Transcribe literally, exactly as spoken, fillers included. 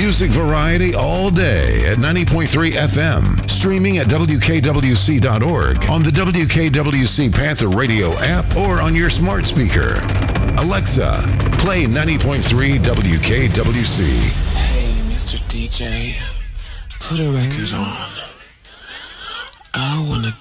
Music variety all day at ninety point three F M. Streaming at W K W C dot org, on the W K W C Panther Radio app, or on your smart speaker. Alexa, play ninety point three W K W C. Hey, Mister D J, put a record on. I wanna